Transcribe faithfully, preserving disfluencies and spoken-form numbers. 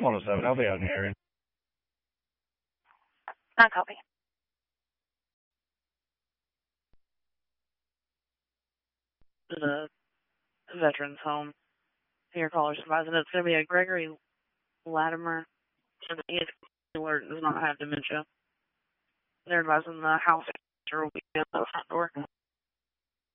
one oh seven. I'll be out in the area. Not copy. The veterans home. Your caller's advising it's going to be a Gregory Latimer. He is alert, does not have dementia. They're advising the house will be at the front door.